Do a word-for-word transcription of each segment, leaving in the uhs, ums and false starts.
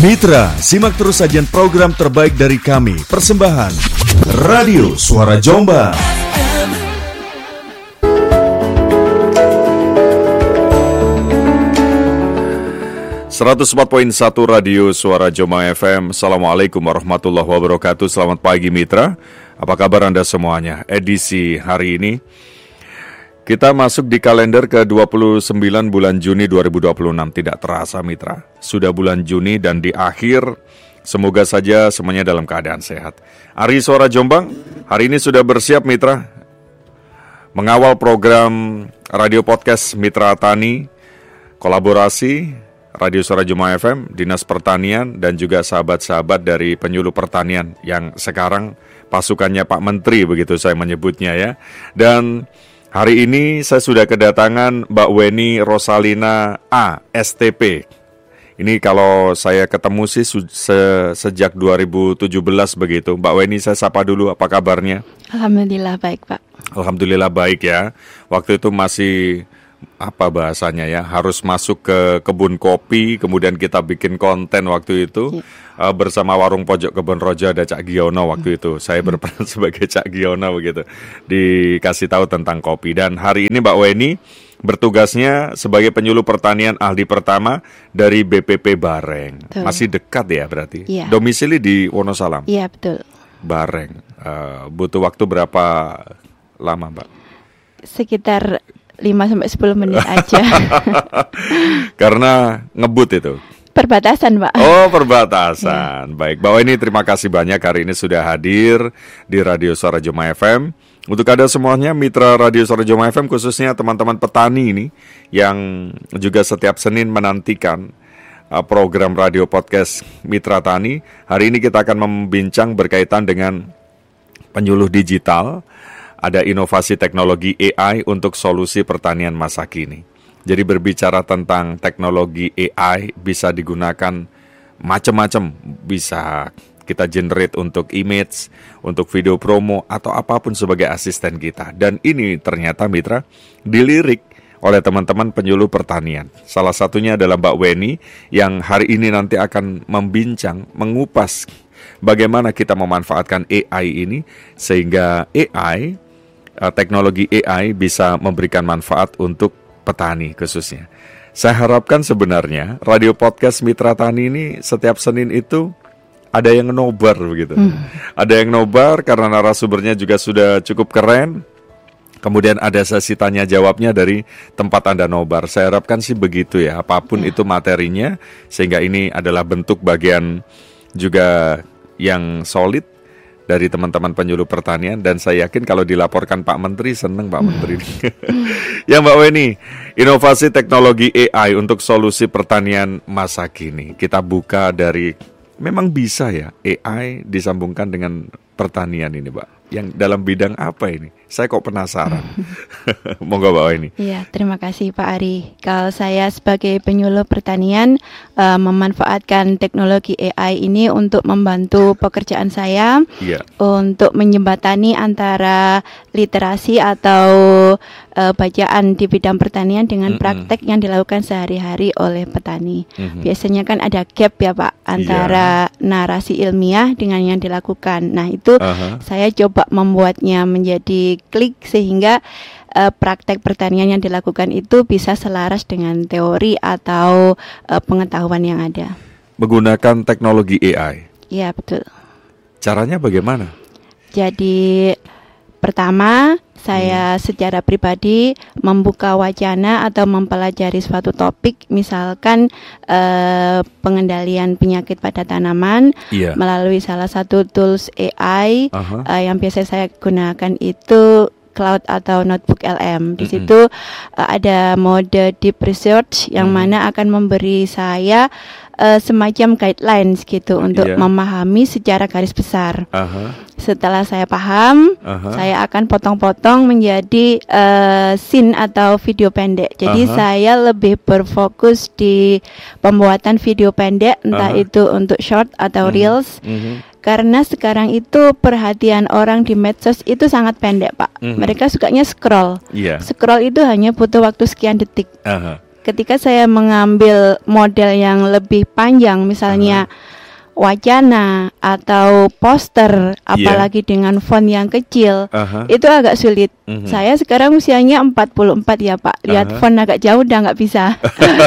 Mitra, simak terus sajian program terbaik dari kami. Persembahan Radio Suara Jombang. seratus empat koma satu Radio Suara Jombang F M. Assalamualaikum warahmatullahi wabarakatuh. Selamat pagi Mitra. Apa kabar Anda semuanya? Edisi hari ini kita masuk di kalender ke dua puluh sembilan bulan Juni dua ribu dua puluh enam. Tidak terasa Mitra, sudah bulan Juni dan di akhir. Semoga saja semuanya dalam keadaan sehat. Ari Suara Jombang hari ini sudah bersiap Mitra, mengawal program radio podcast Mitra Tani, kolaborasi Radio Suara Jombang F M, Dinas Pertanian dan juga sahabat-sahabat dari penyuluh pertanian yang sekarang pasukannya Pak Menteri, begitu saya menyebutnya ya. Dan hari ini saya sudah kedatangan Mbak Weni Rosalina A, S T P. Ini kalau saya ketemu sih se- sejak dua ribu tujuh belas begitu. Mbak Weni, saya sapa dulu, apa kabarnya? Alhamdulillah baik Pak. Alhamdulillah baik ya. Waktu itu masih, apa bahasanya ya, harus masuk ke kebun kopi, kemudian kita bikin konten waktu itu. Ya. Uh, bersama Warung Pojok Kebon Rojo ada Cak Giono waktu itu. Saya berperan sebagai Cak Giono begitu. Dikasih tahu tentang kopi. Dan hari ini Mbak Weni bertugasnya sebagai penyuluh pertanian ahli pertama dari B P P Bareng. Betul. Masih dekat ya berarti? Iya. Domisili di Wonosalam? Iya betul. Bareng. Uh, butuh waktu berapa lama Mbak? Sekitar lima sampai sepuluh menit aja. Karena ngebut itu? Perbatasan Pak. Oh perbatasan, ya. Baik, Mbak Weni terima kasih banyak hari ini sudah hadir di Radio Suara Jombang F M. Untuk Anda semuanya mitra Radio Suara Jombang F M, khususnya teman-teman petani ini yang juga setiap Senin menantikan uh, program radio podcast Mitra Tani. Hari ini kita akan membincang berkaitan dengan penyuluh digital. Ada inovasi teknologi A I untuk solusi pertanian masa kini. Jadi berbicara tentang teknologi A I bisa digunakan macam-macam, bisa kita generate untuk image, untuk video promo atau apapun sebagai asisten kita. Dan ini ternyata Mitra dilirik oleh teman-teman penyuluh pertanian. Salah satunya adalah Mbak Weni yang hari ini nanti akan membincang, mengupas bagaimana kita memanfaatkan A I ini sehingga A I, teknologi A I bisa memberikan manfaat untuk petani khususnya. Saya harapkan sebenarnya radio podcast Mitra Tani ini setiap Senin itu ada yang nobar begitu. Hmm. Ada yang nobar karena narasumbernya juga sudah cukup keren. Kemudian ada sesi tanya jawabnya dari tempat Anda nobar. Saya harapkan sih begitu ya, apapun ya. Itu materinya, sehingga ini adalah bentuk bagian juga yang solid dari teman-teman penyuluh pertanian. Dan saya yakin kalau dilaporkan Pak Menteri, seneng Pak Menteri. Ya Mbak Weni, inovasi teknologi A I untuk solusi pertanian masa kini. Kita buka dari, memang bisa ya A I disambungkan dengan pertanian ini Mbak? Yang dalam bidang apa ini? Saya kok penasaran. Monggo Mbak Weni. Iya, terima kasih Pak Ari. Kalau saya sebagai penyuluh pertanian uh, memanfaatkan teknologi A I ini untuk membantu pekerjaan saya, yeah. Untuk menjembatani antara literasi atau uh, bacaan di bidang pertanian dengan mm-hmm. praktek yang dilakukan sehari-hari oleh petani. Mm-hmm. Biasanya kan ada gap ya Pak antara yeah. narasi ilmiah dengan yang dilakukan. Nah itu uh-huh. saya coba membuatnya menjadi klik sehingga uh, praktek pertanian yang dilakukan itu bisa selaras dengan teori atau uh, pengetahuan yang ada. Menggunakan teknologi A I? Iya betul. Caranya bagaimana? Jadi pertama saya hmm. secara pribadi membuka wacana atau mempelajari suatu topik, misalkan uh, pengendalian penyakit pada tanaman yeah. melalui salah satu tools A I uh-huh. uh, yang biasa saya gunakan itu Cloud atau Notebook L M. Di situ mm-hmm. uh, ada mode deep research yang mm-hmm. mana akan memberi saya uh, semacam guidelines gitu uh, untuk yeah. memahami secara garis besar. Uh-huh. Setelah saya paham, uh-huh. saya akan potong-potong menjadi uh, scene atau video pendek. Jadi uh-huh. saya lebih berfokus di pembuatan video pendek, entah uh-huh. itu untuk short atau uh-huh. reels. Uh-huh. Karena sekarang itu perhatian orang di medsos itu sangat pendek, Pak. Mm-hmm. Mereka sukanya scroll. Yeah. Scroll itu hanya butuh waktu sekian detik. Uh-huh. ketika saya mengambil model yang lebih panjang, misalnya uh-huh. wacana atau poster, apalagi yeah. dengan font yang kecil, uh-huh. itu agak sulit. Uh-huh. Saya sekarang usianya empat puluh empat ya Pak, lihat uh-huh. font agak jauh udah nggak bisa.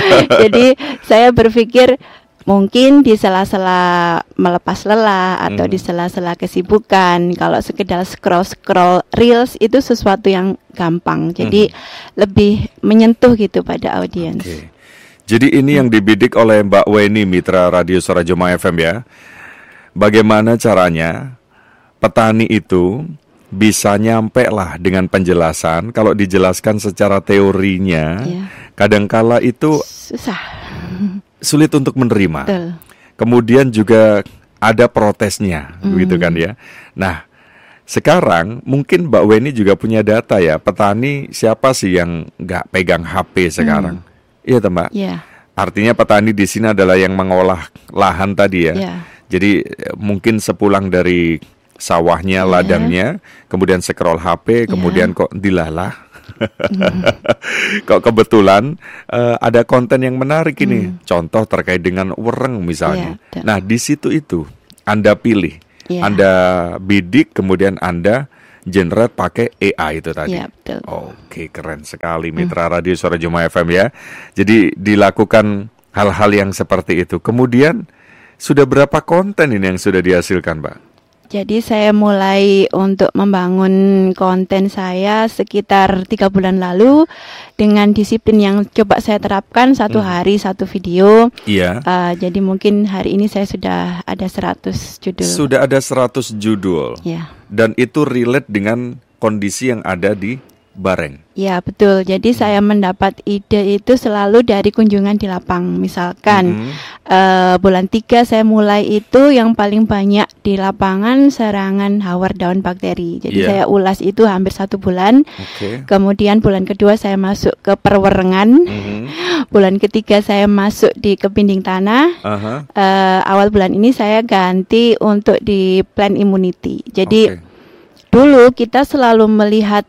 Jadi saya berpikir mungkin di sela-sela melepas lelah atau mm. di sela-sela kesibukan, kalau sekedar scroll-scroll reels itu sesuatu yang gampang. Jadi mm. lebih menyentuh gitu pada audiens. Okay. Jadi ini mm. yang dibidik oleh Mbak Weni, mitra Radio Suara Jemaah F M ya. Bagaimana caranya petani itu bisa nyampe lah dengan penjelasan. Kalau dijelaskan secara teorinya, yeah. kadangkala itu susah. Sulit untuk menerima. Betul. Kemudian juga ada protesnya, mm. gitu kan ya. Nah, sekarang mungkin Mbak Weni juga punya data ya. Petani siapa sih yang nggak pegang H P sekarang? Mm. Iya, Mbak. Yeah. Artinya petani di sini adalah yang mengolah lahan tadi ya. Yeah. Jadi mungkin sepulang dari sawahnya, yeah. ladangnya, kemudian scroll H P, kemudian yeah. kok dilalah. Hmm. Kok kebetulan uh, ada konten yang menarik ini, hmm. contoh terkait dengan wereng misalnya. Yeah, nah di situ itu Anda pilih, yeah. Anda bidik, kemudian Anda generate pakai A I itu tadi. Yeah, betul. Oke, keren sekali mitra hmm. Radio Suara Jemaah F M ya. Jadi dilakukan hal-hal yang seperti itu. Kemudian sudah berapa konten ini yang sudah dihasilkan, Mbak? Jadi saya mulai untuk membangun konten saya sekitar tiga bulan lalu dengan disiplin yang coba saya terapkan, satu hmm. hari satu video. Iya. Uh, jadi mungkin hari ini saya sudah ada seratus judul. Sudah ada seratus judul. Iya. Dan itu relate dengan kondisi yang ada di Bareng. Ya betul, jadi saya mendapat ide itu selalu dari kunjungan di lapang. Misalkan mm-hmm. uh, bulan tiga saya mulai itu yang paling banyak di lapangan serangan hawar daun bakteri. Jadi yeah. saya ulas itu hampir satu bulan. Okay. Kemudian bulan kedua saya masuk ke perwerengan. Mm-hmm. Bulan ketiga saya masuk di kepinding tanah. Uh-huh. uh, Awal bulan ini saya ganti untuk di plant immunity. Jadi okay. dulu kita selalu melihat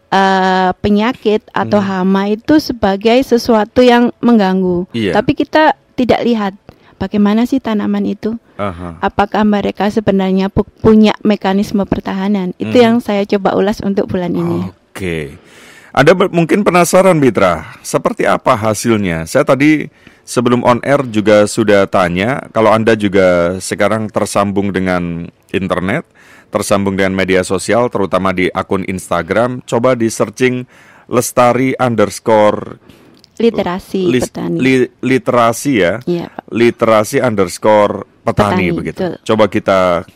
Uh, penyakit atau hmm. hama itu sebagai sesuatu yang mengganggu, iya. tapi kita tidak lihat bagaimana sih tanaman itu, uh-huh. apakah mereka sebenarnya pu- punya mekanisme pertahanan. Itu hmm. yang saya coba ulas untuk bulan ini. Oke, okay. Anda b- mungkin penasaran Mitra, seperti apa hasilnya? Saya tadi sebelum on air juga sudah tanya, kalau Anda juga sekarang tersambung dengan internet, tersambung dengan media sosial, terutama di akun Instagram, coba di searching lestari underscore literasi li, petani. Li, literasi ya, ya literasi underscore petani, petani begitu. Betul. Coba kita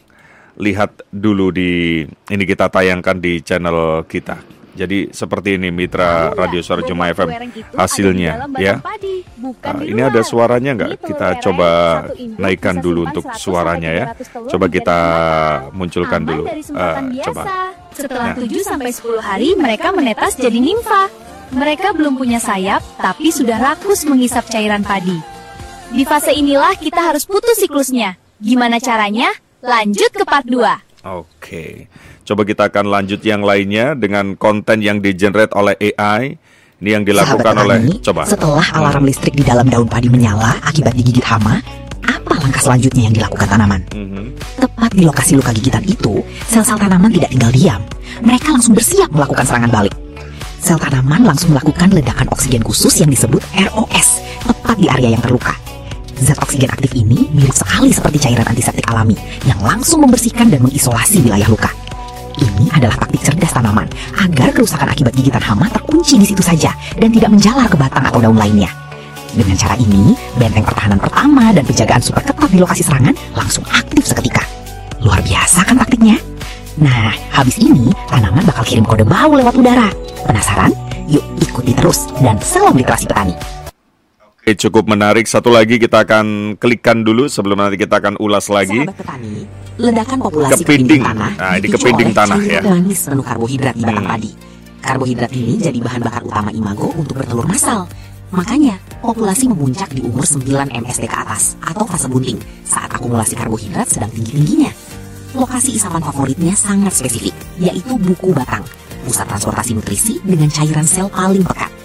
lihat dulu di ini, kita tayangkan di channel kita. Jadi seperti ini mitra Radio Suara Jemaah F M hasilnya ya. Nah, ini ada suaranya nggak? Kita coba naikkan dulu untuk suaranya ya. Coba kita munculkan dulu. Uh, coba. Setelah tujuh sampai sepuluh hari mereka menetas jadi nimfa. Mereka belum punya sayap tapi sudah rakus menghisap cairan padi. Di fase inilah kita harus putus siklusnya. Gimana caranya? Lanjut ke part dua. Oke. Coba kita akan lanjut yang lainnya dengan konten yang di-generate oleh A I. Ini yang dilakukan Sahabat oleh petani, coba. Setelah alarm listrik di dalam daun padi menyala akibat digigit hama, apa langkah selanjutnya yang dilakukan tanaman? Mm-hmm. Tepat di lokasi luka gigitan itu, sel-sel tanaman tidak tinggal diam. Mereka langsung bersiap melakukan serangan balik. Sel tanaman langsung melakukan ledakan oksigen khusus yang disebut R O S, tepat di area yang terluka. Zat oksigen aktif ini mirip sekali seperti cairan antiseptik alami yang langsung membersihkan dan mengisolasi wilayah luka. Ini adalah taktik cerdas tanaman agar kerusakan akibat gigitan hama terkunci di situ saja dan tidak menjalar ke batang atau daun lainnya. Dengan cara ini, benteng pertahanan pertama dan penjagaan super ketat di lokasi serangan langsung aktif seketika. Luar biasa kan taktiknya? Nah, habis ini tanaman bakal kirim kode bau lewat udara. Penasaran? Yuk ikuti terus dan salam literasi petani. Oke, cukup menarik. Satu lagi kita akan klikkan dulu sebelum nanti kita akan ulas lagi. Sahabat petani, ledakan populasi kepinding tanah nah, ini kepinding tanah ya. Manis penuh karbohidrat di batang hmm. padi. Karbohidrat ini jadi bahan bakar utama imago untuk bertelur massal. Makanya, populasi memuncak di umur sembilan M S D ke atas atau fase bunting saat akumulasi karbohidrat sedang tinggi-tingginya. Lokasi isapan favoritnya sangat spesifik, yaitu buku batang, pusat transportasi nutrisi dengan cairan sel paling pekat.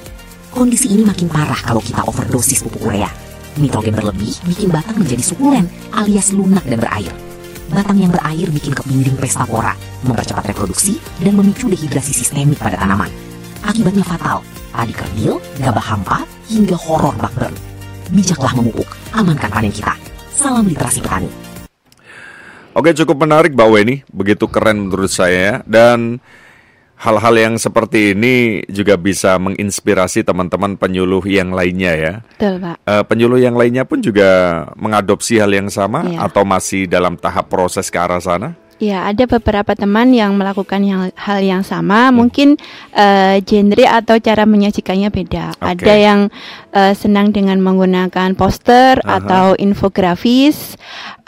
Kondisi ini makin parah kalau kita overdosis pupuk urea. Nitrogen berlebih bikin batang menjadi sukulen alias lunak dan berair. Batang yang berair bikin kepinding pestapora, mempercepat reproduksi dan memicu dehidrasi sistemik pada tanaman. Akibatnya fatal, padi kerdil, gabah hampa, hingga horor bugberm. Bijaklah memupuk, amankan panen kita. Salam literasi petani. Oke, cukup menarik Mbak Weni, begitu keren menurut saya. Dan hal-hal yang seperti ini juga bisa menginspirasi teman-teman penyuluh yang lainnya ya. Betul, Pak. Uh, penyuluh yang lainnya pun juga mengadopsi hal yang sama Iya. atau masih dalam tahap proses ke arah sana? Ya, ada beberapa teman yang melakukan yang, hal yang sama, hmm. mungkin uh, genre atau cara menyajikannya beda. Okay. Ada yang uh, senang dengan menggunakan poster Aha. atau infografis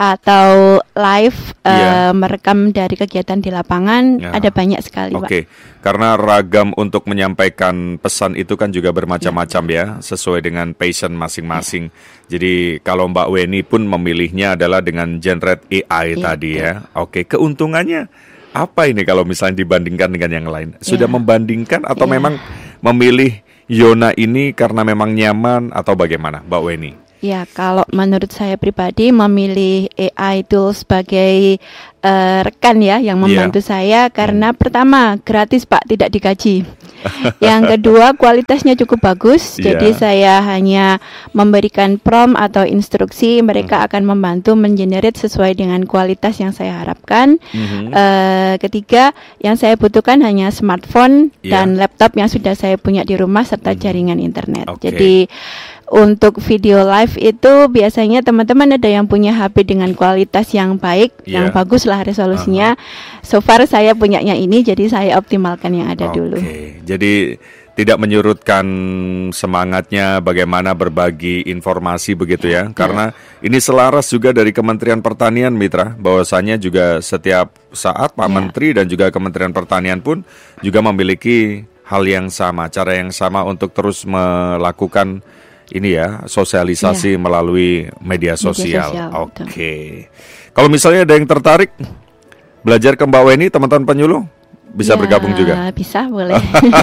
atau live uh, Yeah. merekam dari kegiatan di lapangan. Ya. Ada banyak sekali, Oke, Pak. karena ragam untuk menyampaikan pesan itu kan juga bermacam-macam ya, sesuai dengan passion masing-masing. Jadi kalau Mbak Weni pun memilihnya adalah dengan generate A I Iya, tadi betul. ya. Oke, keuntungannya apa ini kalau misalnya dibandingkan dengan yang lain? Sudah Iya. membandingkan atau Iya. memang memilih Yona ini karena memang nyaman atau bagaimana, Mbak Weni? Ya, kalau menurut saya pribadi memilih A I tool sebagai uh, rekan ya yang membantu saya karena pertama gratis Pak, tidak digaji. Yang kedua kualitasnya cukup bagus, Yeah. jadi saya hanya memberikan prompt atau instruksi, mereka akan membantu mengenerate sesuai dengan kualitas yang saya harapkan. Mhm. Uh, ketiga, yang saya butuhkan hanya smartphone Yeah. dan laptop yang sudah saya punya di rumah serta jaringan internet. Oke. Jadi untuk video live itu biasanya teman-teman ada yang punya H P dengan kualitas yang baik, Yeah. yang bagus lah resolusinya. So far saya punyanya ini, jadi saya optimalkan yang ada Oke, dulu. jadi tidak menyurutkan semangatnya bagaimana berbagi informasi begitu ya. Karena ini selaras juga dari Kementerian Pertanian Mitra, bahwasanya juga setiap saat Pak Ya. Menteri dan juga Kementerian Pertanian pun juga memiliki hal yang sama, cara yang sama untuk terus melakukan ini ya, sosialisasi melalui media sosial. sosial, Oke. Kalau misalnya ada yang tertarik belajar ke Mbak Weni, teman-teman penyuluh bisa Ya, bergabung juga. Bisa, boleh.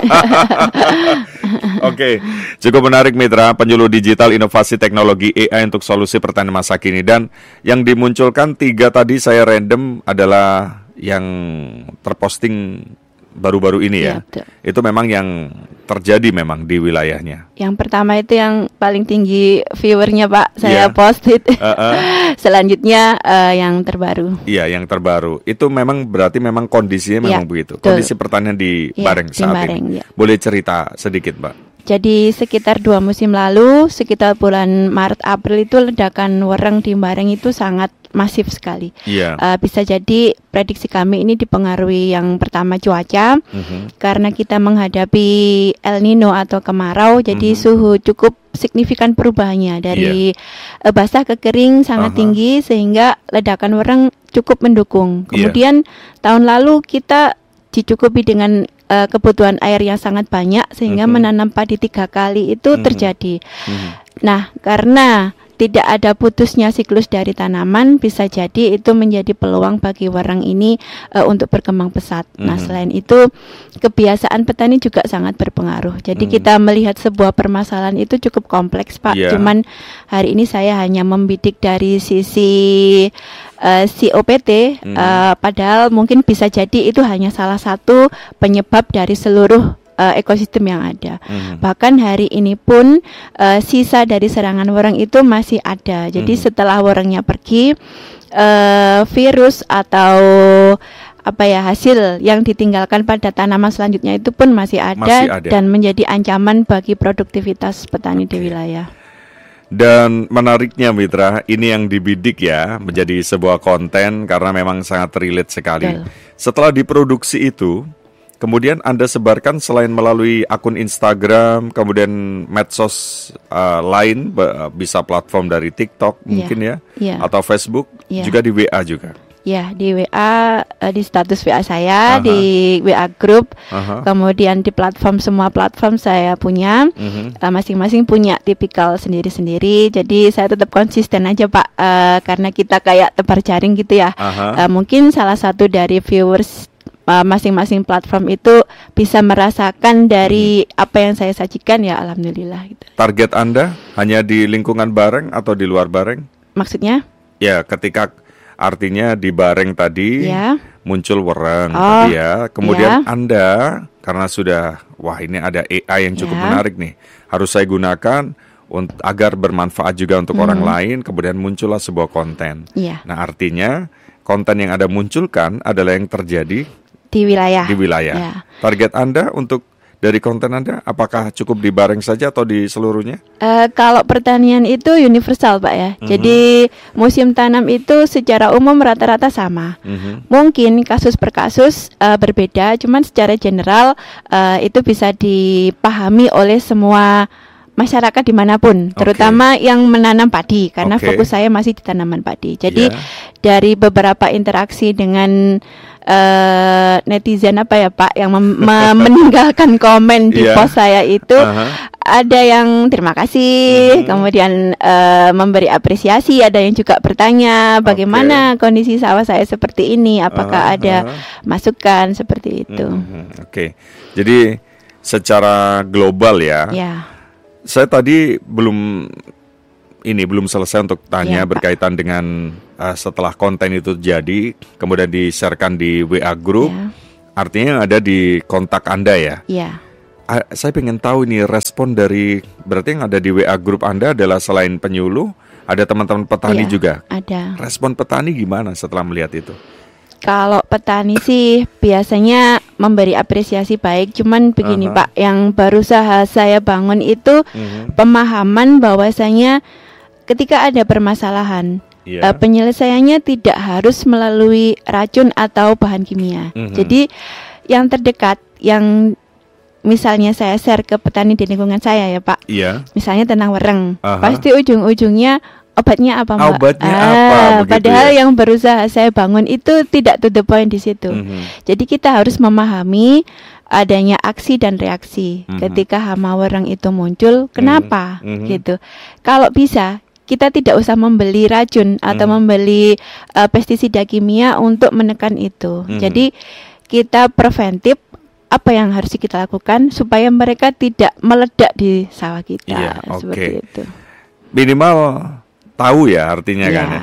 Oke, cukup menarik Mitra, penyuluh digital inovasi teknologi A I untuk solusi pertanian masa kini. Dan yang dimunculkan tiga tadi saya random adalah yang terposting baru-baru ini ya. Ya, betul. Itu memang yang terjadi memang di wilayahnya. Yang pertama itu yang paling tinggi viewernya Pak, saya Iya. post it. Uh-uh. Selanjutnya eh, yang terbaru. Iya, yang terbaru. Itu memang berarti memang kondisinya memang Ya, begitu. betul. Kondisi pertanian di Ya, Bareng di saat Bareng, ini. ya. Boleh cerita sedikit, Mbak? Jadi sekitar dua musim lalu, sekitar bulan Maret April itu ledakan wereng di Bareng itu sangat masif sekali. Iya. Uh, bisa jadi prediksi kami ini dipengaruhi yang pertama cuaca, Mhm. karena kita menghadapi El Nino atau kemarau, jadi Mhm. suhu cukup signifikan perubahannya dari uh, basah ke kering sangat Aha. tinggi sehingga ledakan wereng cukup mendukung. Iya. Kemudian tahun lalu kita dicukupi dengan uh, kebutuhan air yang sangat banyak sehingga Mhm. menanam padi tiga kali itu Mhm. terjadi. Mhm. Nah, karena tidak ada putusnya siklus dari tanaman, bisa jadi itu menjadi peluang bagi wereng ini uh, untuk berkembang pesat. Nah, Mhm. selain itu kebiasaan petani juga sangat berpengaruh. Jadi Mhm. kita melihat sebuah permasalahan itu cukup kompleks, Pak. Iya. Cuman hari ini saya hanya membidik dari sisi uh, C O P T, Mhm. uh, padahal mungkin bisa jadi itu hanya salah satu penyebab dari seluruh uh, ekosistem yang ada. Mhm. Bahkan hari ini pun uh, sisa dari serangan wereng itu masih ada. Jadi Mhm. setelah werengnya pergi, uh, virus atau apa ya hasil yang ditinggalkan pada tanaman selanjutnya itu pun masih ada, Masih ada. dan menjadi ancaman bagi produktivitas petani di Oke. wilayah. Dan menariknya Mitra, ini yang dibidik ya menjadi sebuah konten karena memang sangat relate sekali. Betul. Setelah diproduksi itu, kemudian Anda sebarkan selain melalui akun Instagram, kemudian medsos uh, lain, be- bisa platform dari TikTok Iya. mungkin ya, Iya. atau Facebook, Iya. juga di W A juga. Ya, di W A, eh, di status W A saya, Aha. di W A group, Aha. kemudian di platform, semua platform saya punya. Mhm. Uh, masing-masing punya tipikal sendiri-sendiri, jadi saya tetap konsisten aja Pak, uh, karena kita kayak tebar jaring gitu ya. Aha. Uh, mungkin salah satu dari viewers uh, masing-masing platform itu bisa merasakan dari apa yang saya sajikan, ya alhamdulillah gitu. Target Anda hanya di lingkungan Bareng atau di luar Bareng? Maksudnya? Ya, ketika artinya di Bareng tadi Ya. muncul Wereng Oh, tadi ya. Kemudian ya. Anda karena sudah wah ini ada A I yang cukup Ya. menarik nih. Harus saya gunakan untuk agar bermanfaat juga untuk Hmm. orang lain, kemudian muncullah sebuah konten. Iya. Nah, artinya konten yang Anda munculkan adalah yang terjadi Di wilayah. di wilayah. Ya. Target Anda untuk dari konten Anda apakah cukup di Bareng saja atau di seluruhnya? Eh, kalau pertanian itu universal Pak ya. Mhm. Jadi musim tanam itu secara umum rata-rata sama. Mhm. Mungkin kasus per kasus eh, berbeda, cuman secara general eh, itu bisa dipahami oleh semua masyarakat dimanapun, Oke. terutama yang menanam padi, karena Oke. fokus saya masih di tanaman padi. Jadi Ya. dari beberapa interaksi dengan eh, netizen apa ya Pak yang mem- me- meninggalkan komen di Iya. post saya itu, Aha. ada yang terima kasih, Mhm. kemudian eh, memberi apresiasi, ada yang juga bertanya bagaimana kondisi sawah saya seperti ini, apakah Aha, ada aha. masukan seperti itu. Mhm. Oke. Jadi secara global ya. Ya, Saya tadi belum ini belum selesai untuk tanya Iya, Pak. berkaitan dengan uh, setelah konten itu jadi kemudian di-sharekan di W A group, ya, artinya yang ada di kontak Anda ya. ya. Ah, saya pengen tahu ini respon dari berarti yang ada di W A group Anda adalah selain penyuluh, ada teman-teman petani Iya, juga. Ada. Respon petani gimana setelah melihat itu? Kalau petani sih biasanya memberi apresiasi baik, cuman begini Aha. Pak, yang berusaha saya bangun itu Mhm. pemahaman bahwasanya ketika ada permasalahan, Iya. eh, penyelesaiannya tidak harus melalui racun atau bahan kimia. Mhm. Jadi yang terdekat, yang misalnya saya share ke petani di lingkungan saya ya Pak, Iya. misalnya tentang wereng, Aha. pasti ujung-ujungnya obatnya apa Mbak? Obatnya Ah, apa, begitu padahal ya? yang berusaha saya bangun itu tidak to the point di situ. Mhm. Jadi kita harus memahami adanya aksi dan reaksi Mhm. ketika hama wereng itu muncul. Kenapa? Mhm. Gitu. Kalau bisa kita tidak usah membeli racun atau Mhm. membeli uh, pestisida kimia untuk menekan itu. Mhm. Jadi kita preventif apa yang harus kita lakukan supaya mereka tidak meledak di sawah kita. Iya, Seperti oke. itu. Minimal tahu ya artinya Iya. kan ya.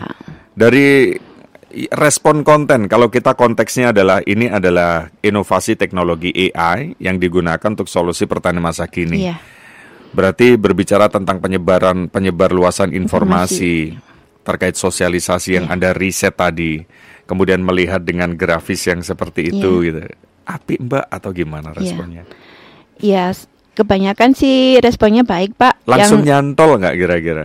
Dari i- respon konten, kalau kita konteksnya adalah ini adalah inovasi teknologi A I yang digunakan untuk solusi pertanian masa kini. Iya. Berarti berbicara tentang penyebaran penyebar luasan informasi, terkait sosialisasi yang Iya. Anda riset tadi, kemudian melihat dengan grafis yang seperti itu Iya. gitu. Apik Mbak atau gimana responnya? Ya, s- kebanyakan sih responnya baik Pak. Langsung Yang nyantol nggak kira-kira?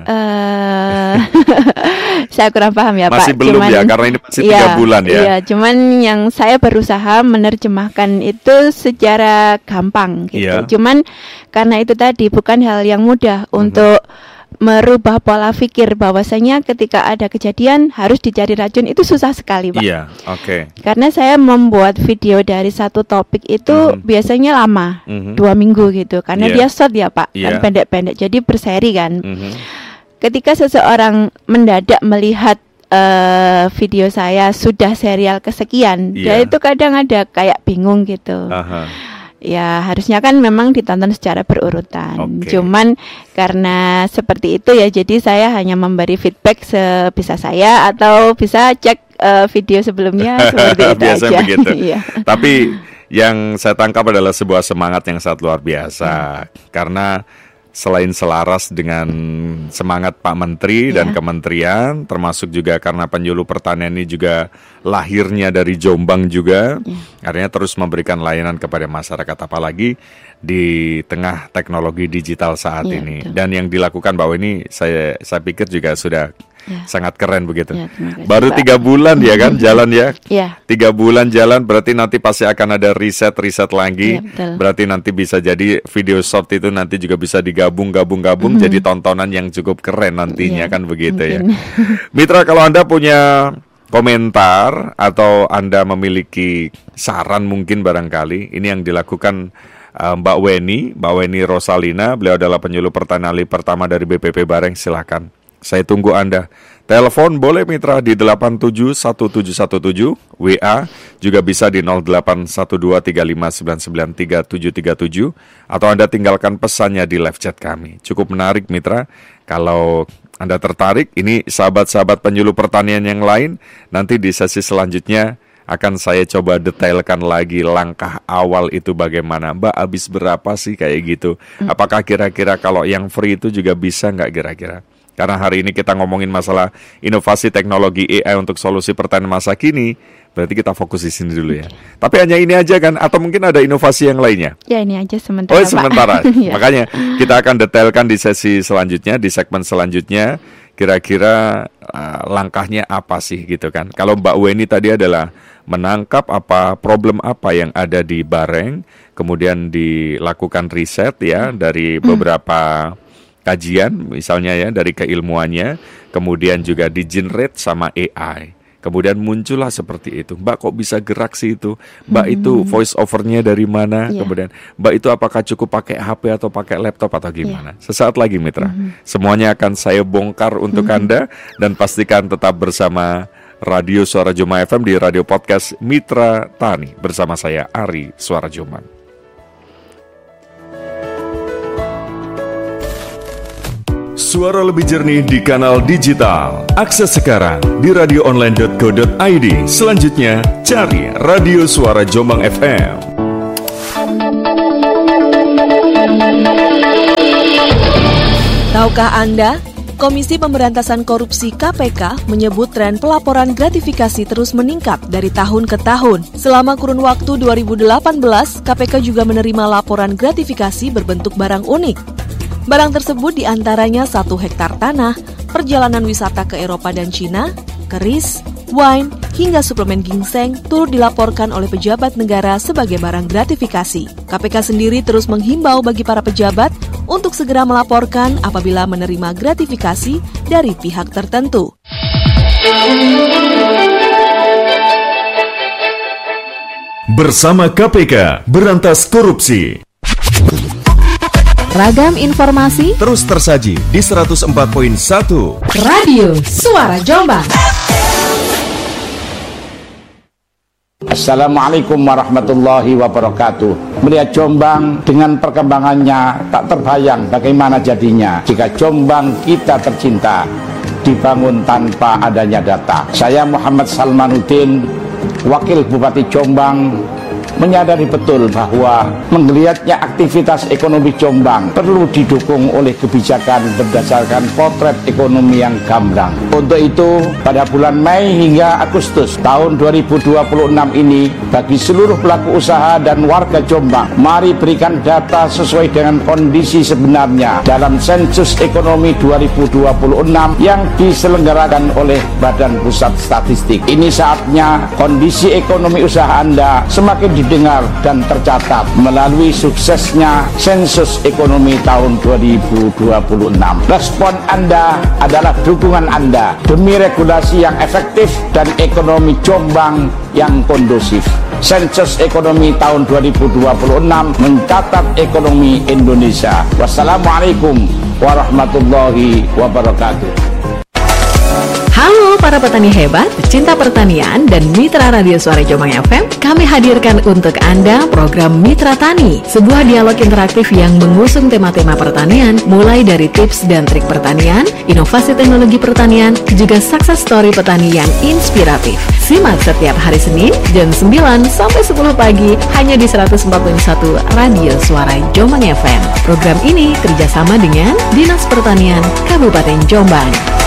eh saya kurang paham ya Masih Pak. belum Cuman- ya, karena ini masih Iya, tiga bulan ya. Iya, cuman yang saya berusaha menerjemahkan itu secara gampang gitu. Iya. Cuman karena itu tadi bukan hal yang mudah Mhm. untuk merubah pola pikir bahwasanya ketika ada kejadian harus dicari racun itu susah sekali Pak. Iya, oke. Karena saya membuat video dari satu topik itu Mhm. biasanya lama, Mhm. dua minggu gitu. Karena Iya. dia short ya Pak, kan Iya. pendek-pendek. Jadi berseri kan. Mhm. Ketika seseorang mendadak melihat eh, video saya sudah serial kesekian, Iya. dia itu kadang ada kayak bingung gitu. Aha. Ya harusnya kan memang ditonton secara berurutan. Oke. Cuman karena seperti itu ya, jadi saya hanya memberi feedback sebisa saya atau bisa cek eh, video sebelumnya seperti itu Biasanya aja. begitu. Iya. Tapi yang saya tangkap adalah sebuah semangat yang sangat luar biasa. Karena selain selaras dengan semangat Pak Menteri dan Ya. kementerian, termasuk juga karena penyuluh pertanian ini juga lahirnya dari Jombang juga, Ya. artinya terus memberikan layanan kepada masyarakat, apalagi di tengah teknologi digital saat Ya, ini. betul. Dan yang dilakukan bahwa ini saya saya pikir juga sudah Ya. sangat keren begitu. Ya, terima kasih, Baru Pak. tiga bulan ya kan jalan ya. Ya. Tiga bulan jalan berarti nanti pasti akan ada riset-riset lagi. Iya, betul. Berarti nanti bisa jadi video short itu nanti juga bisa digabung-gabung-gabung jadi tontonan yang cukup keren nantinya Iya, kan begitu ya. mungkin. Mitra, kalau Anda punya komentar atau Anda memiliki saran mungkin barangkali ini yang dilakukan uh, Mbak Weni, Mbak Weni Rosalina, beliau adalah penyuluh pertanian ahli pertama dari B P P Bareng, silakan. Saya tunggu Anda. Telepon boleh mitra di delapan tujuh satu tujuh satu tujuh, W A juga bisa di nol delapan satu dua tiga lima sembilan sembilan tiga tujuh tiga tujuh, atau Anda tinggalkan pesannya di live chat kami. Cukup menarik mitra, kalau Anda tertarik, ini sahabat-sahabat penyuluh pertanian yang lain, nanti di sesi selanjutnya akan saya coba detailkan lagi langkah awal itu bagaimana. Mbak, habis berapa sih kayak gitu? Apakah kira-kira kalau yang free itu juga bisa nggak kira-kira? Karena hari ini kita ngomongin masalah inovasi teknologi A I untuk solusi pertanian masa kini, berarti kita fokus di sini dulu ya. Tapi hanya ini aja kan? Atau mungkin ada inovasi yang lainnya? Ya ini aja sementara, Oh sementara, ya. Makanya kita akan detailkan di sesi selanjutnya, di segmen selanjutnya. Kira-kira uh, langkahnya apa sih gitu kan? Kalau Mbak Weni tadi adalah menangkap apa problem apa yang ada di Bareng, kemudian dilakukan riset ya dari beberapa kajian misalnya ya dari keilmuannya, kemudian juga di-generate sama A I. Kemudian muncullah seperti itu. Mbak kok bisa gerak sih itu? Mbak hmm. itu voice overnya dari mana? Yeah. Kemudian Mbak itu apakah cukup pakai H P atau pakai laptop atau gimana? Yeah. Sesaat lagi mitra. Hmm. Semuanya akan saya bongkar untuk hmm. Anda, dan pastikan tetap bersama Radio Suara Jombang F M di Radio Podcast Mitra Tani bersama saya Ari Suara Jombang. Suara lebih jernih di kanal digital. Akses sekarang di radio online dot co dot i d. Selanjutnya, cari Radio Suara Jombang F M. Tahukah Anda, Komisi Pemberantasan Korupsi K P K menyebut tren pelaporan gratifikasi terus meningkat dari tahun ke tahun. Selama kurun waktu dua ribu delapan belas, K P K juga menerima laporan gratifikasi berbentuk barang unik. Barang tersebut diantaranya satu hektar tanah, perjalanan wisata ke Eropa dan Cina, keris, wine, hingga suplemen ginseng turut dilaporkan oleh pejabat negara sebagai barang gratifikasi. K P K sendiri terus menghimbau bagi para pejabat untuk segera melaporkan apabila menerima gratifikasi dari pihak tertentu. Bersama K P K, berantas korupsi. Ragam informasi terus tersaji di seratus empat koma satu Radio Suara Jombang. Assalamualaikum warahmatullahi wabarakatuh. Melihat Jombang dengan perkembangannya, tak terbayang bagaimana jadinya jika Jombang kita tercinta dibangun tanpa adanya data. Saya Muhammad Salmanuddin, Wakil Bupati Jombang, menyadari betul bahwa menggeliatnya aktivitas ekonomi Jombang perlu didukung oleh kebijakan berdasarkan potret ekonomi yang gamblang. Untuk itu, pada bulan Mei hingga Agustus tahun dua ribu dua puluh enam ini, bagi seluruh pelaku usaha dan warga Jombang, mari berikan data sesuai dengan kondisi sebenarnya dalam sensus ekonomi dua ribu dua puluh enam yang diselenggarakan oleh Badan Pusat Statistik. Ini saatnya kondisi ekonomi usaha Anda semakin di dengar dan tercatat melalui suksesnya sensus ekonomi tahun dua ribu dua puluh enam. Respon Anda adalah dukungan Anda demi regulasi yang efektif dan ekonomi Jombang yang kondusif. Sensus ekonomi tahun dua ribu dua puluh enam mencatat ekonomi Indonesia. Wassalamualaikum warahmatullahi wabarakatuh. Halo para petani hebat, pecinta pertanian, dan mitra Radio Suara Jombang F M. Kami hadirkan untuk Anda program Mitra Tani, sebuah dialog interaktif yang mengusung tema-tema pertanian, mulai dari tips dan trik pertanian, inovasi teknologi pertanian, juga success story petani yang inspiratif. Simak setiap hari Senin jam sembilan sampai sepuluh pagi hanya di seratus empat koma satu Radio Suara Jombang F M. Program ini kerjasama dengan Dinas Pertanian Kabupaten Jombang.